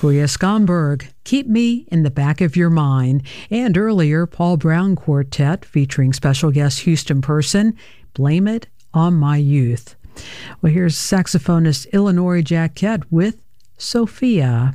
Bria Skomberg, Keep Me in the Back of Your Mind. And earlier, Paul Brown Quartet featuring special guest Houston Person, Blame It on My Youth. Well, here's saxophonist Illinois Jacquette with Sophia.